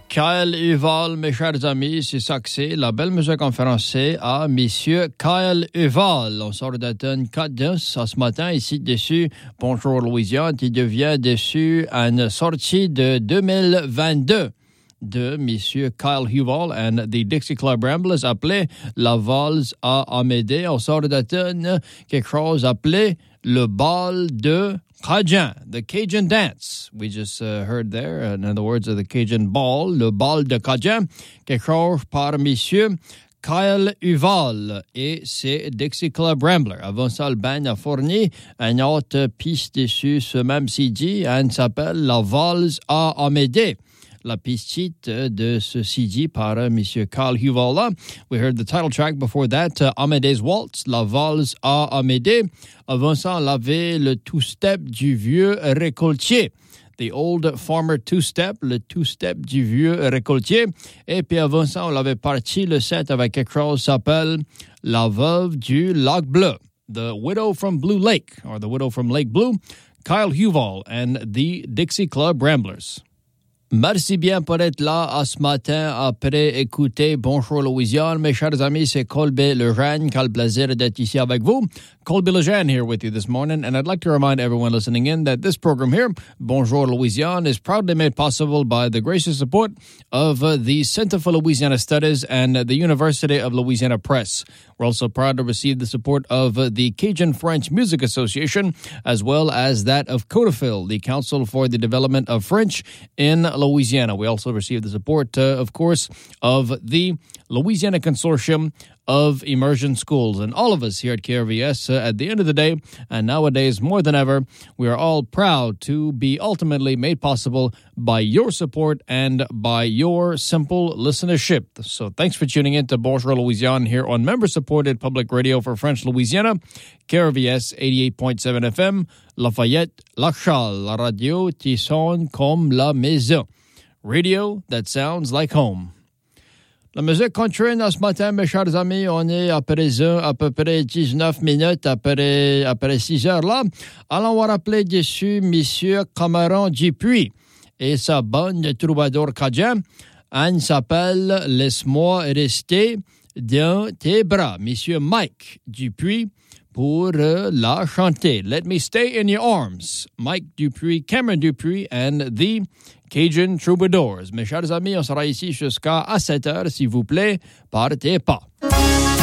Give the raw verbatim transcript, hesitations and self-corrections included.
Kyle Huval, mes chers amis, c'est ça que c'est. La belle musique en français à Monsieur Kyle Huval. On sort d'Athènes quatre dix ce matin, ici dessus. Bonjour Louisiane, qui devient dessus une sortie de deux mille vingt-deux de Monsieur Kyle Huval and the Dixie Club Ramblers appelé La Valse à Amédée. On sort d'Athènes quelque chose appelé le bal de Cajun, the Cajun dance. We just uh, heard there, in other words, of the Cajun ball, le bal de Cajun, quelque chose par Monsieur Kyle Huval et c'est Dixie Club Rambler. Avant ça, le band a fourni une autre piste dessus ce même C D, elle s'appelle La Valse à Amédée. La piste de ce C D par uh, Monsieur Kyle Huval. We heard the title track before that, uh, Amédée's Waltz, La Valse à Amédée. Avant ça, on avait le two-step du vieux récoltier. The old farmer two-step, le two-step du vieux récoltier. Et puis avant ça, on avait parti le set avec quelque chose qui s'appelle La Veuve du Lac Bleu. The Widow from Blue Lake, or The Widow from Lake Blue. Kyle Huval and the Dixie Club Ramblers. Merci bien pour être là à ce matin après écouter Bonjour Louisiane. Mes chers amis, c'est Colby Lejeune. Quel plaisir d'être ici avec vous. Colby Lejeune here with you this morning, and I'd like to remind everyone listening in that this program here, Bonjour Louisiane, is proudly made possible by the gracious support of uh, the Center for Louisiana Studies and uh, the University of Louisiana Press. We're also proud to receive the support of uh, the Cajun French Music Association, as well as that of CODAFIL, the Council for the Development of French in Louisiana. We also receive the support, uh, of course, of the Louisiana Consortium of Immersion Schools. And all of us here at K R V S, uh, at the end of the day, and nowadays more than ever, we are all proud to be ultimately made possible by your support and by your simple listenership. So thanks for tuning in to Bonjour Louisiane here on member-supported public radio for French Louisiana, K R V S eighty-eight point seven F M, Lafayette, Lac-Charles, la radio qui sonne comme la maison. Radio that sounds like home. La musique continue ce matin, mes chers amis. On est à présent à peu près dix-neuf minutes après, après six heures là. Allons on va rappeler dessus Monsieur Cameron Dupuis et sa bande de troubadours cajun. Elle s'appelle Laisse-moi rester dans tes bras. Monsieur Mike Dupuis pour uh, la chanter. Let me stay in your arms. Mike Dupuis, Cameron Dupuis and the Cajun Troubadours. Mes chers amis, on sera ici jusqu'à sept heures, s'il vous plaît. Partez pas.